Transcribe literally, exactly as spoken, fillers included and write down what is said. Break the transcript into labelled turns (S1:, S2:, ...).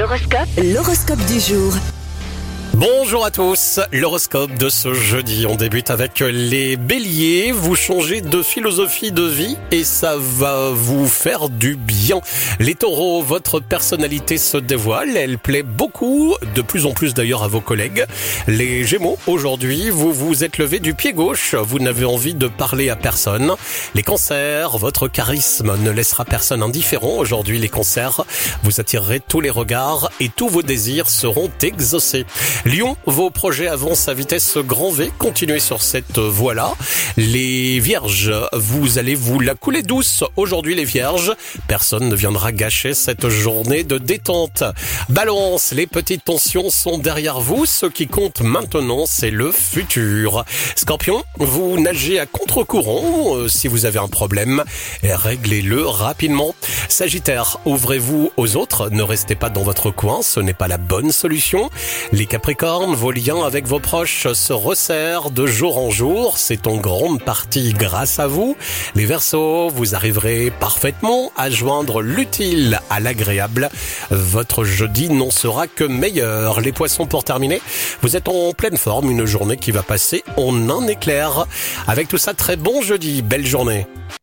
S1: L'horoscope.
S2: L'horoscope du jour.
S3: Bonjour à tous, l'horoscope de ce jeudi, on débute avec les béliers, vous changez de philosophie de vie et ça va vous faire du bien. Les taureaux, votre personnalité se dévoile, elle plaît beaucoup, de plus en plus d'ailleurs à vos collègues. Les gémeaux, aujourd'hui, vous vous êtes levé du pied gauche, vous n'avez envie de parler à personne. Les cancers, votre charisme ne laissera personne indifférent. Aujourd'hui, les cancers, vous attirerez tous les regards et tous vos désirs seront exaucés. Lion, vos projets avancent à vitesse grand V, continuez sur cette voie-là. Les vierges, vous allez vous la couler douce. Aujourd'hui les vierges, personne ne viendra gâcher cette journée de détente. Balance, les petites tensions sont derrière vous, ce qui compte maintenant c'est le futur. Scorpion, vous nagez à contre-courant, euh, si vous avez un problème, réglez-le rapidement. Sagittaire, ouvrez-vous aux autres, ne restez pas dans votre coin, ce n'est pas la bonne solution. Les Capricornes, vos liens avec vos proches se resserrent de jour en jour, c'est en grande partie grâce à vous. Les Verseaux, vous arriverez parfaitement à joindre l'utile à l'agréable. Votre jeudi n'en sera que meilleur. Les Poissons, pour terminer, vous êtes en pleine forme, une journée qui va passer en un éclair. Avec tout ça, très bon jeudi, belle journée.